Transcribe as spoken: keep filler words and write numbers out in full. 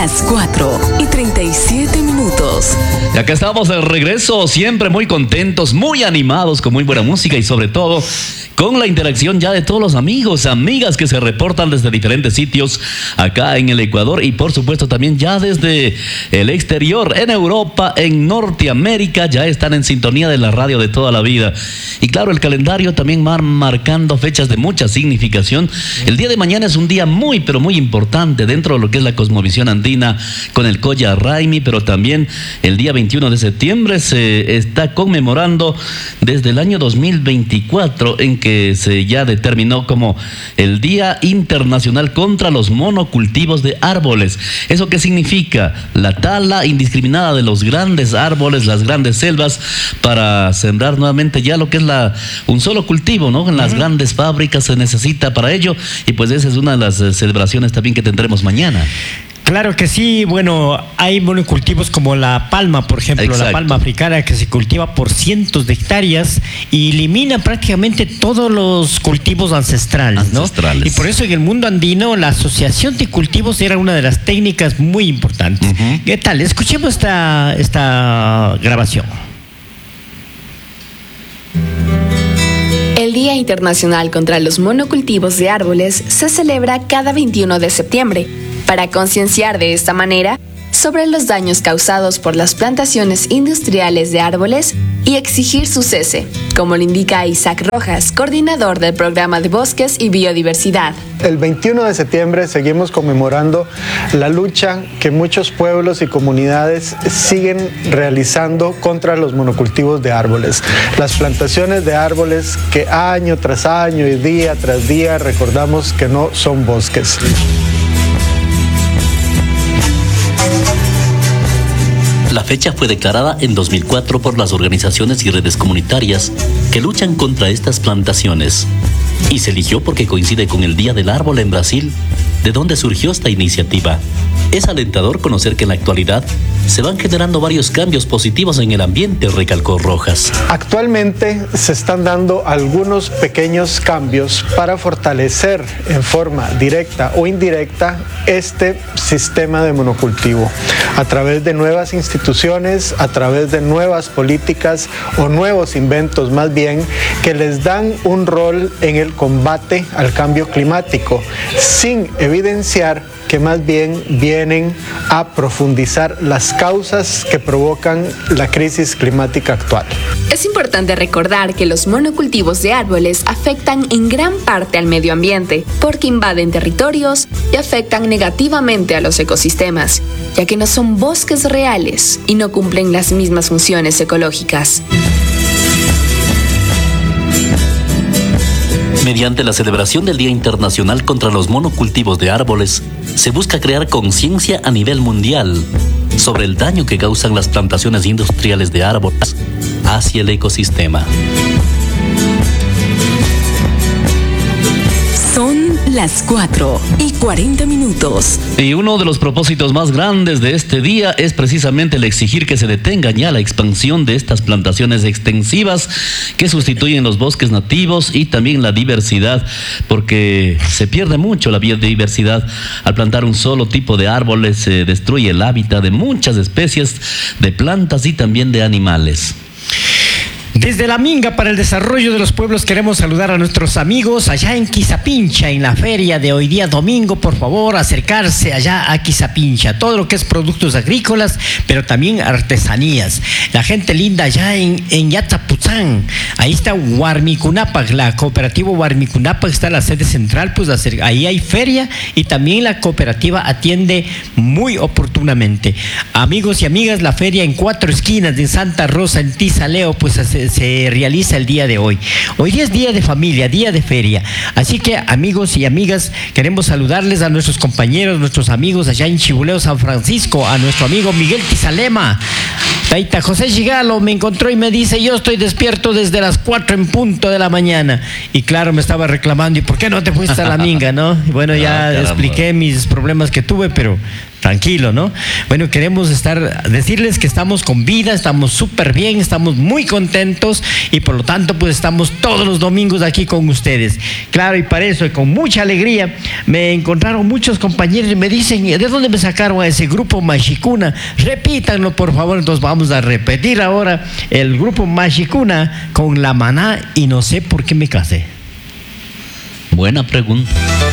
las cuatro y treinta y siete minutos. Y acá estamos de regreso, siempre muy contentos, muy animados, con muy buena música y sobre todo con la interacción ya de todos los amigos, amigas que se reportan desde diferentes sitios acá en el Ecuador y por supuesto también ya desde el exterior, en Europa, en Norteamérica, ya están en sintonía de la radio de toda la vida. Y claro, el calendario también va marcando fechas de mucha significación. El día de mañana es un día muy, pero muy importante dentro de lo que es la cosmovisión andina con el Colla Raimi, pero también el día veintiuno de septiembre se está conmemorando desde el año dos mil veinticuatro en que se ya determinó como el Día Internacional contra los Monocultivos de Árboles. ¿Eso qué significa? La tala indiscriminada de los grandes árboles, las grandes selvas, para sembrar nuevamente ya lo que es la un solo cultivo, ¿no? En las uh-huh. grandes fábricas se necesita para ello y pues esa es una de las celebraciones también que tendremos mañana. Claro que sí, bueno, hay monocultivos como la palma, por ejemplo, Exacto. la palma africana que se cultiva por cientos de hectáreas y elimina prácticamente todos los cultivos ancestrales, ancestrales, ¿no? Y por eso en el mundo andino la asociación de cultivos era una de las técnicas muy importantes. Uh-huh. ¿Qué tal? Escuchemos esta, esta grabación. El Día Internacional contra los Monocultivos de Árboles se celebra cada veintiuno de septiembre. Para concienciar de esta manera sobre los daños causados por las plantaciones industriales de árboles y exigir su cese, como lo indica Isaac Rojas, coordinador del Programa de Bosques y Biodiversidad. El veintiuno de septiembre seguimos conmemorando la lucha que muchos pueblos y comunidades siguen realizando contra los monocultivos de árboles. Las plantaciones de árboles que año tras año y día tras día recordamos que no son bosques. La fecha fue declarada en dos mil cuatro por las organizaciones y redes comunitarias que luchan contra estas plantaciones. Y se eligió porque coincide con el Día del Árbol en Brasil, de donde surgió esta iniciativa. Es alentador conocer que en la actualidad se van generando varios cambios positivos en el ambiente, recalcó Rojas. Actualmente se están dando algunos pequeños cambios para fortalecer en forma directa o indirecta este sistema de monocultivo a través de nuevas instituciones, a través de nuevas políticas o nuevos inventos más bien que les dan un rol en el combate al cambio climático, sin evidenciar que más bien vienen a profundizar las causas que provocan la crisis climática actual. Es importante recordar que los monocultivos de árboles afectan en gran parte al medio ambiente porque invaden territorios y afectan negativamente a los ecosistemas, ya que no son bosques reales y no cumplen las mismas funciones ecológicas. Mediante la celebración del Día Internacional contra los Monocultivos de Árboles, se busca crear conciencia a nivel mundial sobre el daño que causan las plantaciones industriales de árboles hacia el ecosistema. Son las cuatro y cuarenta minutos. Y uno de los propósitos más grandes de este día es precisamente el exigir que se detenga ya la expansión de estas plantaciones extensivas que sustituyen los bosques nativos y también la diversidad, porque se pierde mucho la biodiversidad. Al plantar un solo tipo de árboles se destruye el hábitat de muchas especies de plantas y también de animales. Desde la Minga para el Desarrollo de los Pueblos queremos saludar a nuestros amigos allá en Quizapincha, en la feria de hoy día domingo. Por favor, acercarse allá a Quizapincha, todo lo que es productos agrícolas, pero también artesanías. La gente linda allá en, en Yatzapuzán, ahí está Huarmicunapac, la cooperativa Huarmicunapac, está la sede central, pues ahí hay feria y también la cooperativa atiende muy oportunamente. Amigos y amigas, la feria en Cuatro Esquinas, en Santa Rosa, en Tizaleo, pues se, se realiza el día de hoy. Hoy día es día de familia, día de feria. Así que, amigos y amigas, queremos saludarles a nuestros compañeros, nuestros amigos allá en Chibuleo, San Francisco, a nuestro amigo Miguel Tizalema. Taita José Gigalo me encontró y me dice, yo estoy despierto desde las cuatro en punto de la mañana. Y claro, me estaba reclamando, ¿y por qué no te fuiste a la minga, no? Y bueno, ya Ah, expliqué mis problemas que tuve, pero tranquilo, ¿no? Bueno, queremos estar, decirles que estamos con vida, estamos súper bien, estamos muy contentos y por lo tanto pues estamos todos los domingos aquí con ustedes. Claro, y para eso, y con mucha alegría, me encontraron muchos compañeros y me dicen, ¿de dónde me sacaron a ese grupo Mashikuna? Repítanlo, por favor. Entonces vamos a repetir ahora el grupo Mashikuna con La Maná y no sé por qué me casé. Buena pregunta.